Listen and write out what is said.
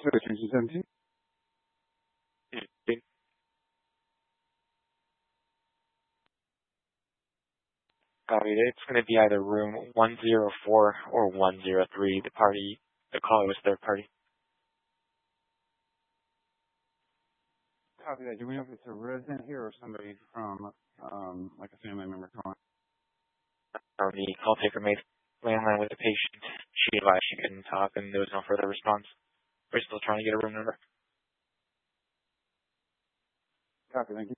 17. Copy. It's going to be either room 104 or 103. The caller was third party. Copy that. Do we know if it's a resident here or somebody from, like a family member calling? The call taker made landline with the patient. She advised she couldn't talk and there was no further response. We're still trying to get a room number. Copy. Thank you.